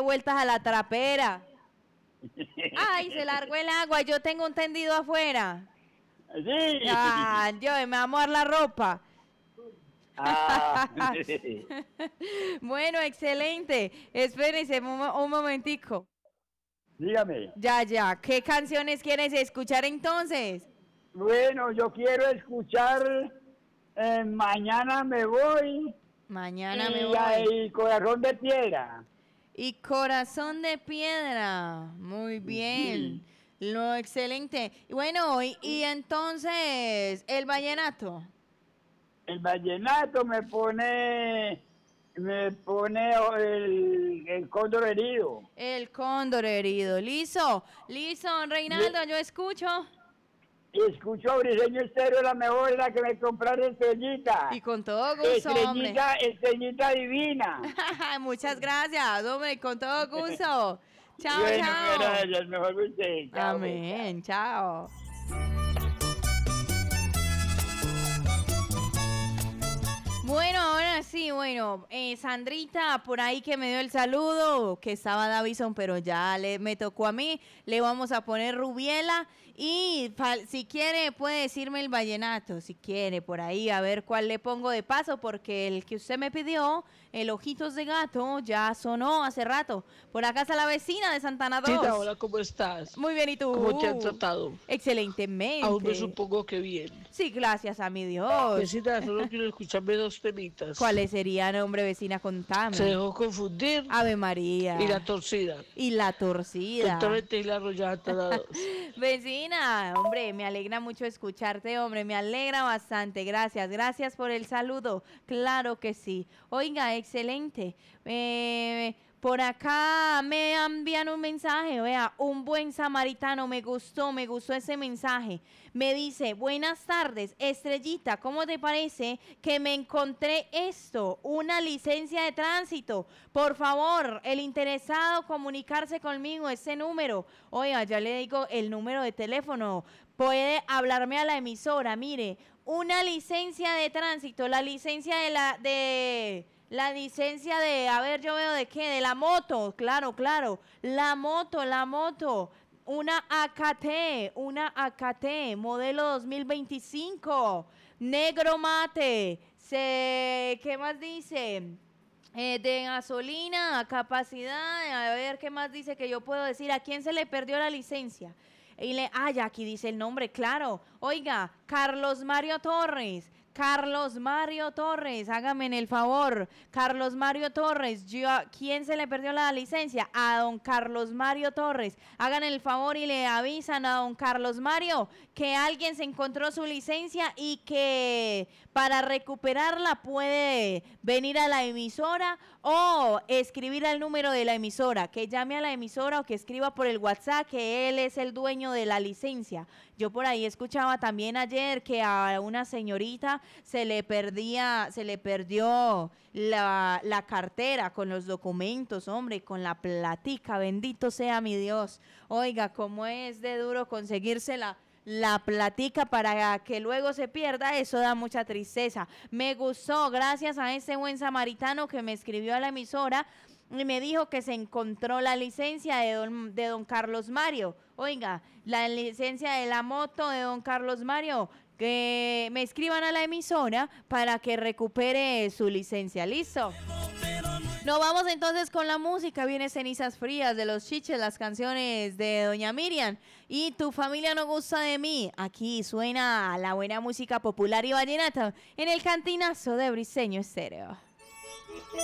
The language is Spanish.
vueltas a la trapera. Ay, se largó el agua, yo tengo un tendido afuera. Sí. Ah, yo me va a mojar la ropa. Ah. Bueno, excelente. Espérense un momentico. Dígame. Ya. ¿Qué canciones quieres escuchar entonces? Bueno, yo quiero escuchar Mañana me voy Mañana me voy. y Corazón de Piedra. Y Corazón de Piedra. Muy bien. Sí. Lo excelente. Y bueno, y entonces, el vallenato. El vallenato me pone el cóndor herido. El cóndor herido. Listo, Reinaldo, yo escucho. Y escucho a Briseño Estéreo, la mejor, la que me compraron estrellita. Y con todo gusto, hombre. Estrellita divina. Muchas gracias, hombre, con todo gusto. Chao, Bueno, chao. gracias, mejor usted. Chao, Amén, chao. Bueno, ahora sí, Sandrita, por ahí que me dio el saludo, que estaba Davison, pero ya me tocó a mí, le vamos a poner Rubiela y si quiere puede decirme el vallenato, si quiere, por ahí, a ver cuál le pongo de paso, porque el que usted me pidió, el Ojitos de Gato, ya sonó hace rato. Por acá está la vecina de Santana 2. Tita, hola, ¿cómo estás? Muy bien, ¿y tú? ¿Cómo te han tratado? Excelentemente. Aún me supongo que bien. Sí, gracias a mi Dios. Vecina, solo quiero escucharme dos temitas. ¿Cuáles serían, hombre, vecina? Contame. Se dejó confundir. Ave María. Y la torcida. Y la torcida. Totalmente y la arrollada todos. Vecina, hombre, me alegra mucho escucharte, hombre, me alegra bastante. Gracias por el saludo. Claro que sí. Oiga, excelente. Por acá me envían un mensaje, vea, un buen samaritano, me gustó ese mensaje. Me dice, buenas tardes, Estrellita, ¿cómo te parece que me encontré esto? Una licencia de tránsito. Por favor, el interesado comunicarse conmigo, ese número. Oiga, ya le digo el número de teléfono. Puede hablarme a la emisora, mire, una licencia de tránsito, la licencia la licencia de, a ver, yo veo de qué, de la moto, claro, la moto, una AKT, modelo 2025, negro mate, ¿qué más dice? De gasolina, capacidad, a ver, ¿qué más dice que yo puedo decir? ¿A quién se le perdió la licencia? Ya aquí dice el nombre, claro, oiga, Carlos Mario Torres, hágame el favor. Carlos Mario Torres, ¿a quién se le perdió la licencia? A don Carlos Mario Torres. Hagan el favor y le avisan a don Carlos Mario que alguien se encontró su licencia y que para recuperarla puede venir a la emisora o escribir al número de la emisora, que llame a la emisora o que escriba por el WhatsApp que él es el dueño de la licencia. Yo por ahí escuchaba también ayer que a una señorita se le perdió la cartera con los documentos, hombre, con la platica, bendito sea mi Dios. Oiga, cómo es de duro conseguirse la platica para que luego se pierda, eso da mucha tristeza. Me gustó, gracias a ese buen samaritano que me escribió a la emisora y me dijo que se encontró la licencia de don Carlos Mario. Oiga, la licencia de la moto de don Carlos Mario, que me escriban a la emisora para que recupere su licencia. ¿Listo? Nos vamos entonces con la música. Viene Cenizas Frías de Los Chiches, las canciones de doña Miriam y Tu familia no gusta de mí. Aquí suena la buena música popular y vallenata en el Cantinazo de Briseño Estéreo.